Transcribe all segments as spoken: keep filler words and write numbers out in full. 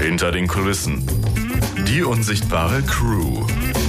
Hinter den Kulissen. Die unsichtbare Crew.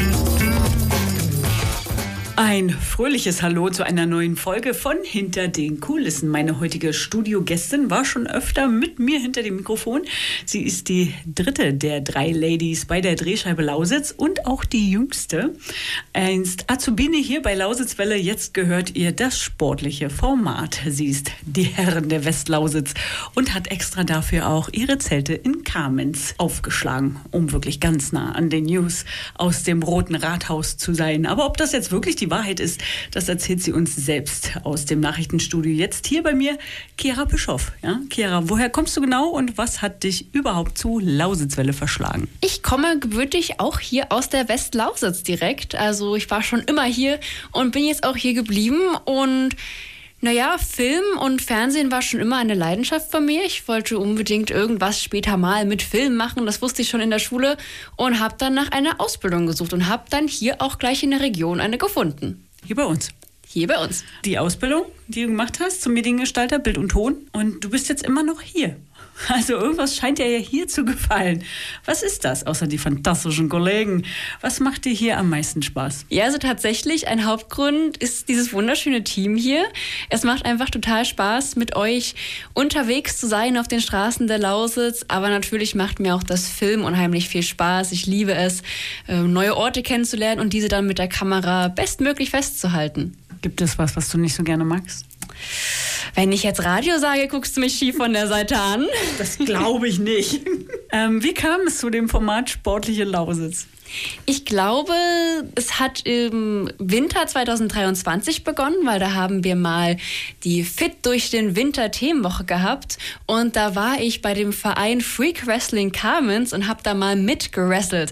Ein fröhliches Hallo zu einer neuen Folge von Hinter den Kulissen. Meine heutige Studiogästin war schon öfter mit mir hinter dem Mikrofon. Sie ist die dritte der drei Ladies bei der Drehscheibe Lausitz und auch die jüngste. Einst Azubine hier bei Lausitzwelle, jetzt gehört ihr das sportliche Format. Sie ist die Herrin der Westlausitz und hat extra dafür auch ihre Zelte in Kamenz aufgeschlagen, um wirklich ganz nah an den News aus dem Roten Rathaus zu sein. Aber ob das jetzt wirklich die Die Wahrheit ist, das erzählt sie uns selbst aus dem Nachrichtenstudio. Jetzt hier bei mir Chiara Bischoff. Ja, Chiara, woher kommst du genau und was hat dich überhaupt zu Lausitzwelle verschlagen? Ich komme gebürtig auch hier aus der Westlausitz direkt. Also ich war schon immer hier und bin jetzt auch hier geblieben. Und naja, Film und Fernsehen war schon immer eine Leidenschaft von mir. Ich wollte unbedingt irgendwas später mal mit Film machen. Das wusste ich schon in der Schule und habe dann nach einer Ausbildung gesucht und habe dann hier auch gleich in der Region eine gefunden. Hier bei uns? Hier bei uns. Die Ausbildung, die du gemacht hast zum Mediengestalter, Bild und Ton, und du bist jetzt immer noch hier. Also irgendwas scheint dir ja hier zu gefallen. Was ist das, außer die fantastischen Kollegen? Was macht dir hier am meisten Spaß? Ja, also tatsächlich, ein Hauptgrund ist dieses wunderschöne Team hier. Es macht einfach total Spaß, mit euch unterwegs zu sein auf den Straßen der Lausitz. Aber natürlich macht mir auch das Film unheimlich viel Spaß. Ich liebe es, neue Orte kennenzulernen und diese dann mit der Kamera bestmöglich festzuhalten. Gibt es was, was du nicht so gerne magst? Wenn ich jetzt Radio sage, guckst du mich schief von der Seite an. Das glaube ich nicht. ähm, wie kam es zu dem Format Sportliche Lausitz? Ich glaube, es hat im Winter zwanzig dreiundzwanzig begonnen, weil da haben wir mal die Fit durch den Winter Themenwoche gehabt und da war ich bei dem Verein Freak Wrestling Kamenz und habe da mal mitgerasselt.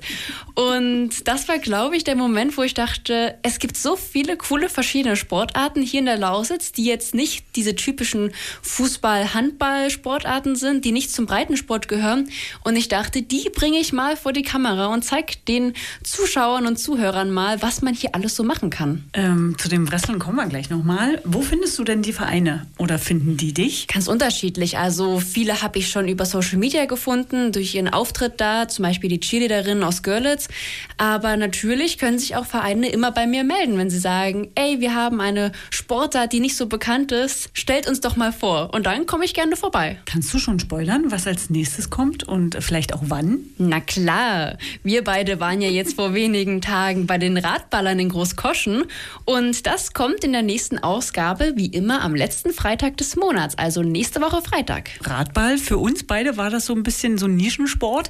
Und das war, glaube ich, der Moment, wo ich dachte, es gibt so viele coole verschiedene Sportarten hier in der Lausitz, die jetzt nicht diese typischen Fußball-Handball-Sportarten sind, die nicht zum Breitensport gehören. Und ich dachte, die bringe ich mal vor die Kamera und zeige den Zuschauern und Zuhörern mal, was man hier alles so machen kann. Ähm, zu dem Wrestling kommen wir gleich nochmal. Wo findest du denn die Vereine oder finden die dich? Ganz unterschiedlich. Also viele habe ich schon über Social Media gefunden, durch ihren Auftritt da, zum Beispiel die Cheerleaderinnen aus Görlitz. Aber natürlich können sich auch Vereine immer bei mir melden, wenn sie sagen, ey, wir haben eine Sportart, die nicht so bekannt ist, stellt uns doch mal vor. Und dann komme ich gerne vorbei. Kannst du schon spoilern, was als nächstes kommt und vielleicht auch wann? Na klar, wir beide waren ja jetzt vor wenigen Tagen bei den Radballern in Großkoschen und das kommt in der nächsten Ausgabe wie immer am letzten Freitag des Monats, also nächste Woche Freitag. Radball, für uns beide war das so ein bisschen so ein Nischensport,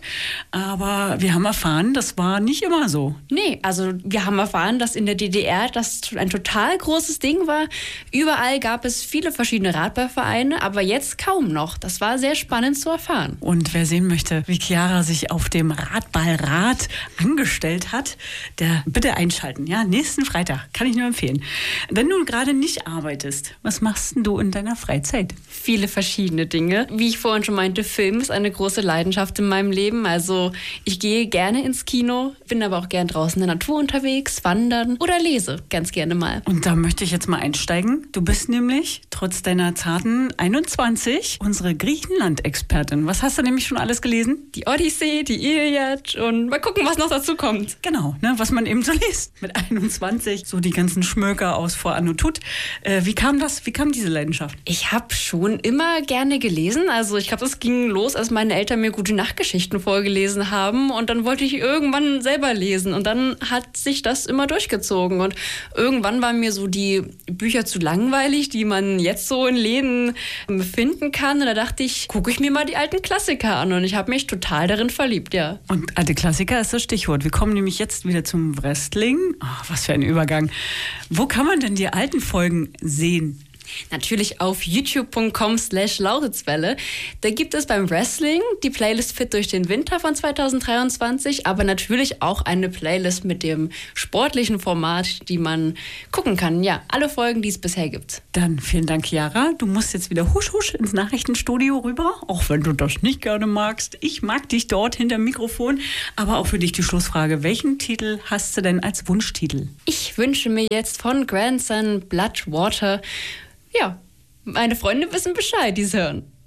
aber wir haben erfahren, das war nicht immer so. Nee, also wir haben erfahren, dass in der D D R das ein total großes Ding war. Überall gab es viele verschiedene Radballvereine, aber jetzt kaum noch. Das war sehr spannend zu erfahren. Und wer sehen möchte, wie Chiara sich auf dem Radballrad angestellt hat, der bitte einschalten. Ja, nächsten Freitag, kann ich nur empfehlen. Wenn du gerade nicht arbeitest, was machst denn du in deiner Freizeit? Viele verschiedene Dinge. Wie ich vorhin schon meinte, Film ist eine große Leidenschaft in meinem Leben. Also ich gehe gerne ins Kino, bin aber auch gern draußen in der Natur unterwegs, wandern oder lese ganz gerne mal. Und da möchte ich jetzt mal einsteigen. Du bist nämlich, trotz deiner zarten einundzwanzig, unsere Griechenland-Expertin. Was hast du nämlich schon alles gelesen? Die Odyssee, die Iliad und mal gucken, was noch dazu kommt. Genau, ne, was man eben so liest mit einundzwanzig, so die ganzen Schmöker aus vor Anno Tut. Äh, wie kam das? Wie kam diese Leidenschaft? Ich habe schon immer gerne gelesen. Also ich glaube, das ging los, als meine Eltern mir gute Nachtgeschichten vorgelesen haben und dann wollte ich irgendwann selber lesen und dann hat sich das immer durchgezogen und irgendwann waren mir so die Bücher zu langweilig, die man jetzt so in Läden finden kann und da dachte ich, gucke ich mir mal die alten Klassiker an und ich habe mich total darin verliebt, ja. Und alte Klassiker ist das Stichwort. Wir kommen nämlich jetzt wieder zum Wrestling. Oh, was für ein Übergang. Wo kann man denn die alten Folgen sehen? Natürlich auf youtube punkt com slash Lausitzwelle. Da gibt es beim Wrestling die Playlist Fit durch den Winter von zwanzig dreiundzwanzig, aber natürlich auch eine Playlist mit dem sportlichen Format, die man gucken kann. Ja, alle Folgen, die es bisher gibt. Dann vielen Dank, Chiara. Du musst jetzt wieder husch husch ins Nachrichtenstudio rüber, auch wenn du das nicht gerne magst. Ich mag dich dort hinterm Mikrofon, aber auch für dich die Schlussfrage. Welchen Titel hast du denn als Wunschtitel? Ich wünsche mir jetzt von Grandson Blood Water. Ja, meine Freunde wissen Bescheid, die es hören.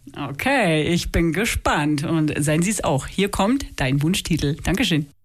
Okay, ich bin gespannt und seien Sie es auch. Hier kommt dein Wunschtitel. Dankeschön.